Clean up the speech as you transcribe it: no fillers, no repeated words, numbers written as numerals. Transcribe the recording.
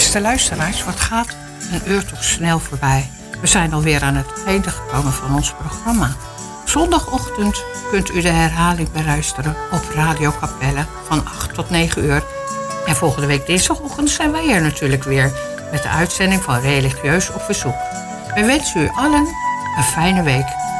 Beste luisteraars, wat gaat een uur toch snel voorbij. We zijn alweer aan het einde gekomen van ons programma. Zondagochtend kunt u de herhaling beluisteren op Radio Capelle van 8 tot 9 uur. En volgende week dinsdagochtend zijn wij er natuurlijk weer met de uitzending van Religieus op Verzoek. Wij wensen u allen een fijne week.